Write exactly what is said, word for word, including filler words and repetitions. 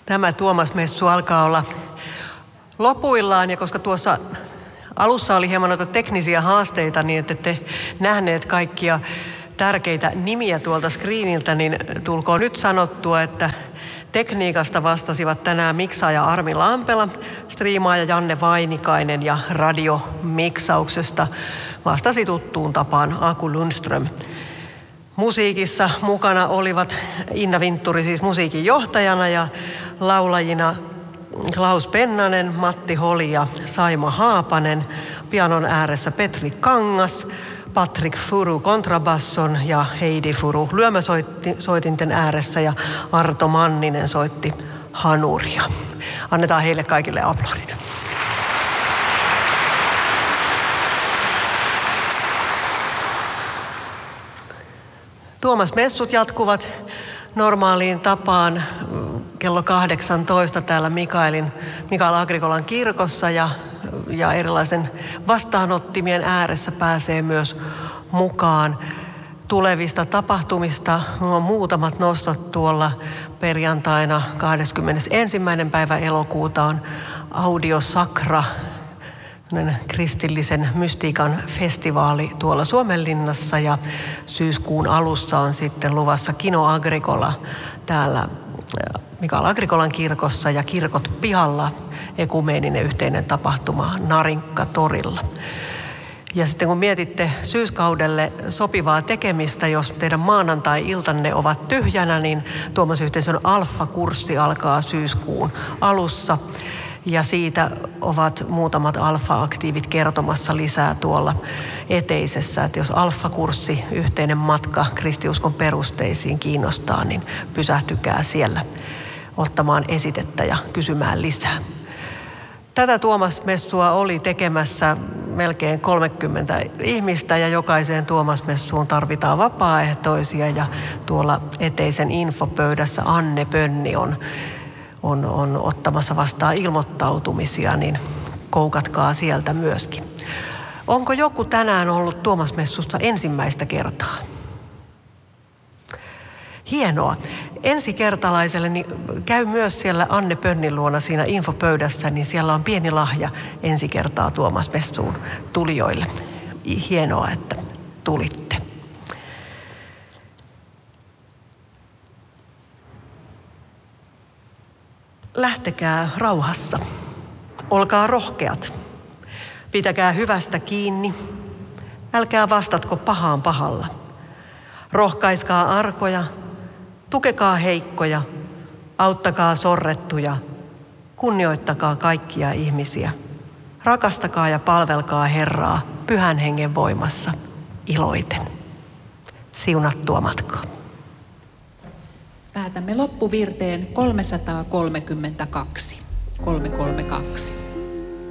Tämä Tuomas-messu alkaa olla lopuillaan, ja koska tuossa alussa oli hieman noita teknisiä haasteita, niin että ette nähneet kaikkia tärkeitä nimiä tuolta screeniltä, niin tulkoon nyt sanottua, että tekniikasta vastasivat tänään miksaaja Armi Lampela, striimaaja Janne Vainikainen ja radiomiksauksesta vastasi tuttuun tapaan Aku Lundström. Musiikissa mukana olivat Inna Vintturi siis musiikin johtajana ja laulajina Klaus Pennanen, Matti Holi ja Saima Haapanen, pianon ääressä Petri Kangas, Patrik Furu kontrabasson ja Heidi Furu lyömäsoitinten ääressä ja Arto Manninen soitti hanuria. Annetaan heille kaikille aplodit. Tuomas-messut jatkuvat normaaliin tapaan kello kahdeksantoista täällä Mikaelin, Mikael Agrikolan kirkossa ja, ja erilaisen vastaanottimien ääressä pääsee myös mukaan tulevista tapahtumista. Nuo muutamat nostot tuolla perjantaina kahdeskymmenesensimmäinen päivä elokuuta on Audio Sacra, kristillisen mystiikan festivaali tuolla Suomenlinnassa, ja syyskuun alussa on sitten luvassa Kino Agrikola täällä Mikael Agrikolan kirkossa ja Kirkot pihalla, ekumeeninen yhteinen tapahtuma Narinkka-torilla. Ja sitten kun mietitte syyskaudelle sopivaa tekemistä, jos teidän maanantai-iltanne ovat tyhjänä, niin Tuomas-yhteisön Alfa-kurssi alkaa syyskuun alussa. Ja siitä ovat muutamat alfa-aktiivit kertomassa lisää tuolla eteisessä. Että jos alfa-kurssi, yhteinen matka kristiuskon perusteisiin kiinnostaa, niin pysähtykää siellä ottamaan esitettä ja kysymään lisää. Tätä Tuomas-messua oli tekemässä melkein kolmekymmentä ihmistä ja jokaiseen Tuomas-messuun tarvitaan vapaaehtoisia. Ja tuolla eteisen infopöydässä Anne Pönni on On, on ottamassa vastaan ilmoittautumisia, niin koukatkaa sieltä myöskin. Onko joku tänään ollut Tuomas-messussa ensimmäistä kertaa? Hienoa. Ensikertalaiselle niin käy myös siellä Anne Pönnin luona siinä infopöydässä, niin siellä on pieni lahja ensi kertaa Tuomas-messuun tulijoille. Hienoa, että tulitte. Lähtekää rauhassa. Olkaa rohkeat. Pitäkää hyvästä kiinni. Älkää vastatko pahaan pahalla. Rohkaiskaa arkoja. Tukekaa heikkoja. Auttakaa sorrettuja. Kunnioittakaa kaikkia ihmisiä. Rakastakaa ja palvelkaa Herraa Pyhän Hengen voimassa iloiten. Siunattua matkaa. Päätämme loppuvirteen kolmesataakolmekymmentäkaksi. kolmesataakolmekymmentäkaksi.